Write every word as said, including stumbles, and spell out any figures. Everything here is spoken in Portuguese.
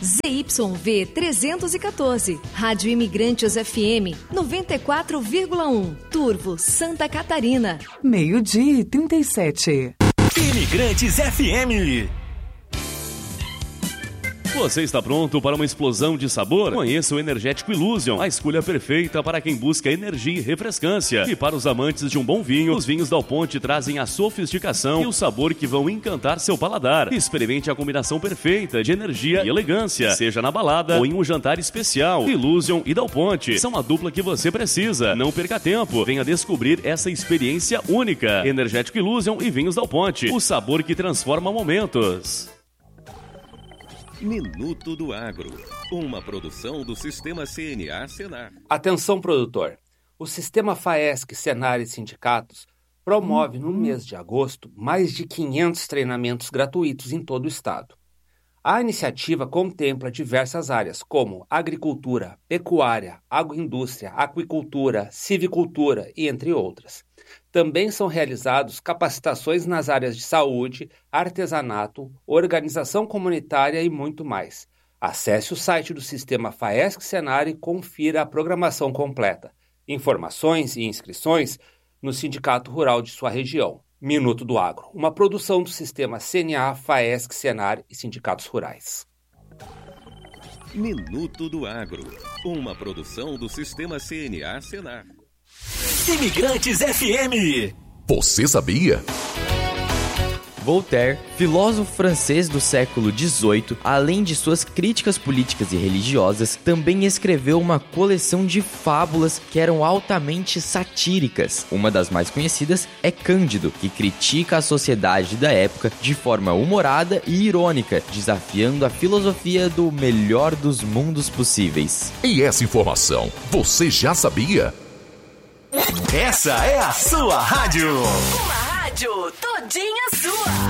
Z Y V trezentos e quatorze, Rádio Imigrantes F M noventa e quatro vírgula um, Turvo, Santa Catarina. Meio-dia e trinta e sete. Imigrantes F M. Você está pronto para uma explosão de sabor? Conheça o Energético Illusion, a escolha perfeita para quem busca energia e refrescância. E para os amantes de um bom vinho, os vinhos Dal Ponte trazem a sofisticação e o sabor que vão encantar seu paladar. Experimente a combinação perfeita de energia e elegância, seja na balada ou em um jantar especial. Illusion e Dal Ponte são a dupla que você precisa. Não perca tempo, venha descobrir essa experiência única. Energético Illusion e vinhos Dal Ponte, o sabor que transforma momentos. Minuto do Agro, uma produção do Sistema C N A Senar. Atenção, produtor! O Sistema FAESC, Senar e Sindicatos promove no mês de agosto mais de quinhentos treinamentos gratuitos em todo o estado. A iniciativa contempla diversas áreas como agricultura, pecuária, agroindústria, aquicultura, civicultura e entre outras. Também são realizados capacitações nas áreas de saúde, artesanato, organização comunitária e muito mais. Acesse o site do Sistema FAESC Senar e confira a programação completa. Informações e inscrições no Sindicato Rural de sua região. Minuto do Agro, uma produção do Sistema C N A, FAESC, Senar e Sindicatos Rurais. Minuto do Agro, uma produção do Sistema C N A Senar. Imigrantes F M. Você sabia? Voltaire, filósofo francês do século dezoito, além de suas críticas políticas e religiosas, também escreveu uma coleção de fábulas que eram altamente satíricas. Uma das mais conhecidas é Cândido, que critica a sociedade da época de forma humorada e irônica, desafiando a filosofia do melhor dos mundos possíveis. E essa informação, você já sabia? Essa é a sua rádio. Uma rádio todinha sua.